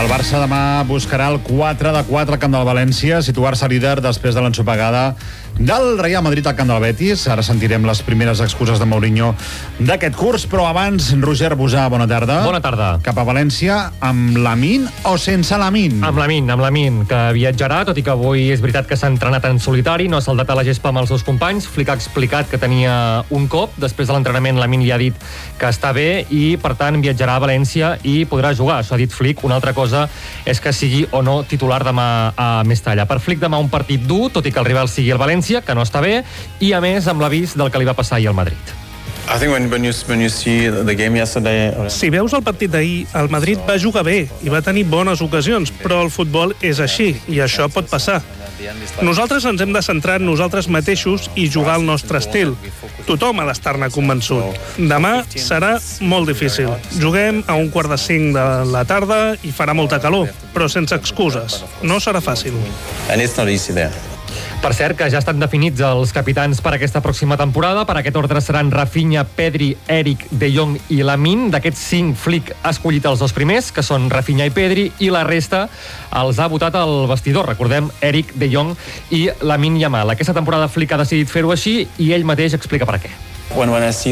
El Barça demà buscarà el 4-4 al camp del València, situar-se líder després de l'ensopegada del Real Madrid al camp del Betis. Ara sentirem les primeres excuses de Mourinho d'aquest curs, però abans, Roger Busà, bona tarda. Bona tarda. Cap a València, amb Lamine o sense Lamine? Amb Lamine, que viatjarà, tot i que avui és veritat que s'ha entrenat en solitari, no ha saltat a la gespa amb els seus companys. Flick ha explicat que tenia un cop, després de l'entrenament Lamine li ha dit que està bé i, per tant, viatjarà a València i podrà jugar. Això ha dit Flick. Una altra cosa és que sigui o no titular demà a Mestalla. Per Flick demà un partit dur, tot i que el rival sigui el València, que no està bé, i a més amb l'avís del que li va passar ahir al Madrid. Si veus el partit d'ahir, el Madrid va jugar bé i va tenir bones ocasions, però el futbol és així i això pot passar. Nosaltres ens hem de centrar en nosaltres mateixos i jugar al nostre estil. Tothom ha d'estar-ne convençut. Demà serà molt difícil. Juguem a 4:45 de la tarda i farà molta calor, però sense excuses. No serà fàcil. Per cert, que ja estan definits els capitans per aquesta pròxima temporada. Per aquest ordre seran Rafinha, Pedri, Eric, De Jong i Lamine. D'aquests 5, Flick ha escollit els dos primers, que són Rafinha i Pedri, i la resta els ha votat al vestidor. Recordem, Eric, De Jong i Lamine Yamal. Aquesta temporada Flick ha decidit fer-ho així i ell mateix explica per què. Quan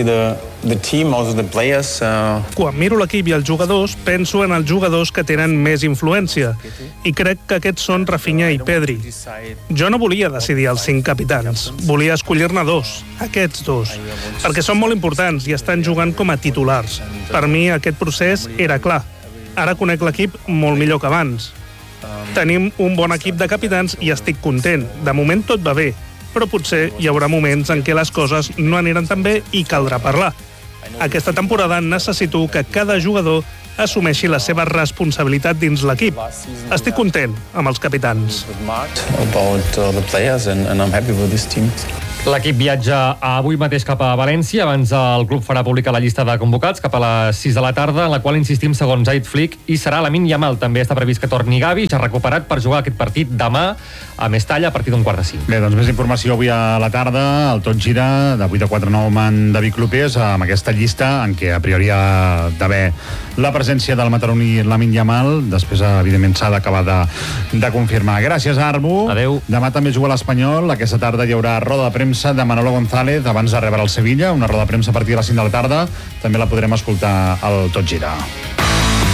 miro l'equip i els jugadors, penso en els jugadors que tenen més influència. I crec que aquests són Rafinha i Pedri. Jo no volia decidir els 5 capitans. Volia escollir-ne 2, aquests 2, perquè són molt importants i estan jugant com a titulars. Per mi aquest procés era clar. Ara conec l'equip molt millor que abans. Tenim un bon equip de capitans i estic content. De moment tot va bé, però potser hi haurà moments en què les coses no aniran tan bé i caldrà parlar. Aquesta temporada necessito que cada jugador assumeixi la seva responsabilitat dins l'equip. Estic content amb els capitans. L'equip viatja avui mateix cap a València. Abans el club farà pública la llista de convocats cap a les 6 de la tarda, en la qual insistim, segons Zaid Flick, i serà Lamine Yamal. També està previst que torni Gavi, ja recuperat per jugar aquest partit demà a Mestalla a partir d'un 4:05. Bé, doncs més informació avui a la tarda. El Tot Gira, de 8-4-9 amb David Clopés, amb aquesta llista en què a priori ha d'haver la presència del mataroní Lamine Yamal. Després, evidentment, s'ha d'acabar de confirmar. Gràcies, Arbu. Adéu. Demà també juga l'Espanyol. Aquesta tarda hi haurà roda de premsa de Manolo González abans de rebre el Sevilla, una roda de premsa a partir de les 5 de la tarda. També la podrem escoltar al Tot Gira.